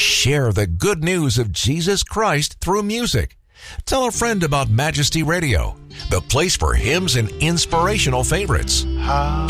Share the good news of Jesus Christ through music. Tell a friend about Majesty Radio, the place for hymns and inspirational favorites. How